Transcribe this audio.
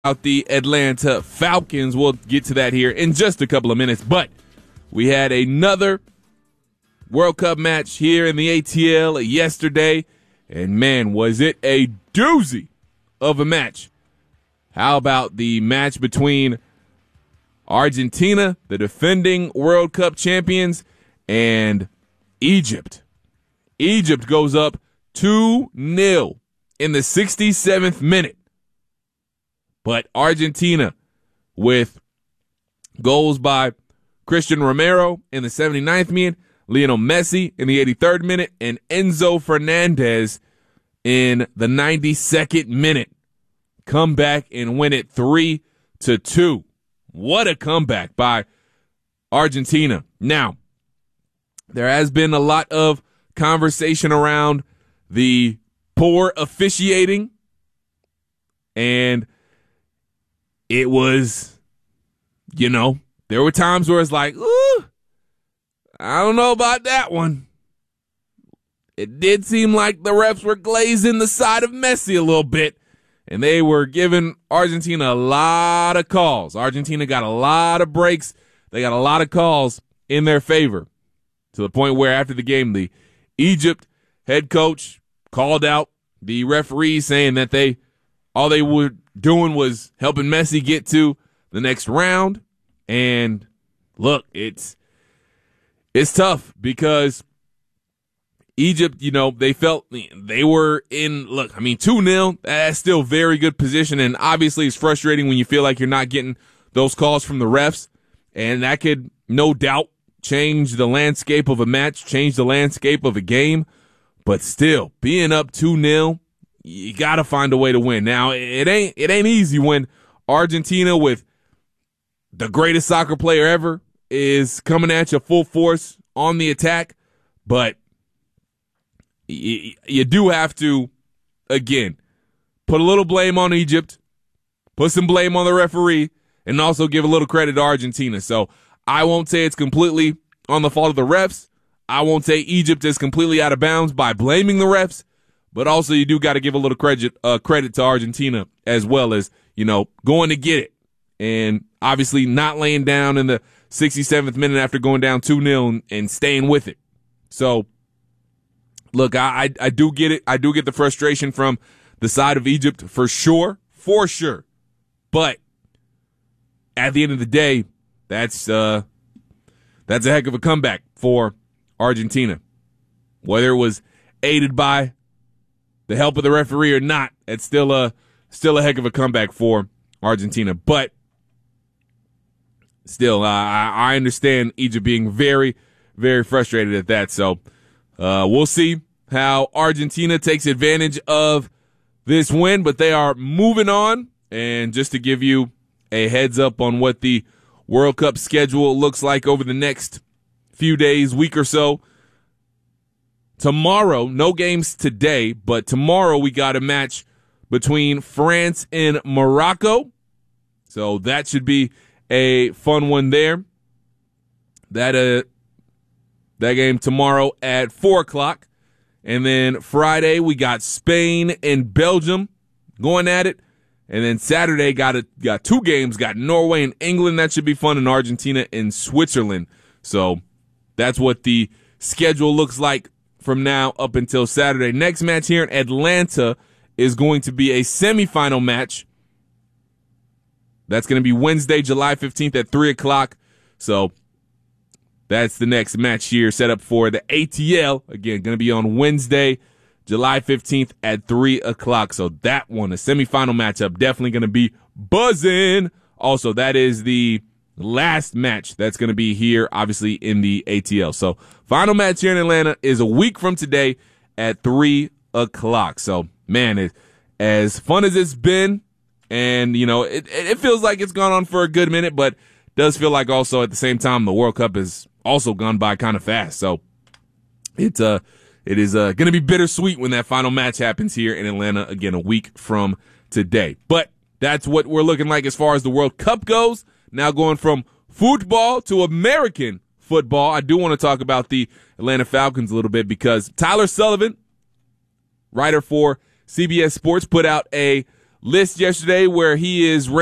About the Atlanta Falcons. We'll get to that here in just a couple of minutes. But we had another World Cup match here in the ATL yesterday. And, man, was it a doozy of a match. How about the match between Argentina, the defending World Cup champions, and Egypt? Egypt goes up 2-0 in the 67th minute. But Argentina, with goals by Christian Romero in the 79th minute, Lionel Messi in the 83rd minute, and Enzo Fernandez in the 92nd minute, come back and win it 3-2. What a comeback by Argentina. Now, there has been a lot of conversation around the poor officiating, and it was, there were times where it's like, ooh, I don't know about that one. It did seem like the refs were glazing the side of Messi a little bit, and they were giving Argentina a lot of calls. Argentina got a lot of breaks. They got a lot of calls in their favor, to the point where after the game, the Egypt head coach called out the referees, saying that all they were doing was helping Messi get to the next round. And look, it's tough because Egypt, they felt they were in, 2-0, that's still very good position. And obviously it's frustrating when you feel like you're not getting those calls from the refs. And that could no doubt change the landscape of a match, change the landscape of a game. But still, being up 2-0, you got to find a way to win. Now, it ain't easy when Argentina, with the greatest soccer player ever, is coming at you full force on the attack. But you do have to, again, put a little blame on Egypt, put some blame on the referee, and also give a little credit to Argentina. So I won't say it's completely on the fault of the refs. I won't say Egypt is completely out of bounds by blaming the refs. But also, you do got to give a little credit to Argentina, as well as, going to get it. And obviously not laying down in the 67th minute after going down 2-0 and staying with it. So, look, I do get it. I do get the frustration from the side of Egypt for sure. But at the end of the day, that's a heck of a comeback for Argentina. Whether it was aided by the help of the referee or not, it's still a heck of a comeback for Argentina. But still, I understand Egypt being very, very frustrated at that. So we'll see how Argentina takes advantage of this win. But they are moving on. And just to give you a heads up on what the World Cup schedule looks like over the next few days, week or so. Tomorrow, no games today, but tomorrow we got a match between France and Morocco. So that should be a fun one there. That game tomorrow at 4:00. And then Friday we got Spain and Belgium going at it. And then Saturday got two games, got Norway and England. That should be fun, and Argentina and Switzerland. So that's what the schedule looks like from now up until Saturday. Next match here in Atlanta is going to be a semifinal match. That's going to be Wednesday, July 15th at 3:00. So that's the next match here set up for the ATL. Again, going to be on Wednesday, July 15th at 3:00. So that one, a semifinal matchup, definitely going to be buzzing. Also, that is the last match that's going to be here, obviously, in the ATL. So final match here in Atlanta is a week from today at 3:00. So, man, as fun as it's been, and, it feels like it's gone on for a good minute, but it does feel like also at the same time the World Cup has also gone by kind of fast. So it is going to be bittersweet when that final match happens here in Atlanta, again, a week from today. But that's what we're looking like as far as the World Cup goes. Now going from football to American football, I do want to talk about the Atlanta Falcons a little bit, because Tyler Sullivan, writer for CBS Sports, put out a list yesterday where he is ranked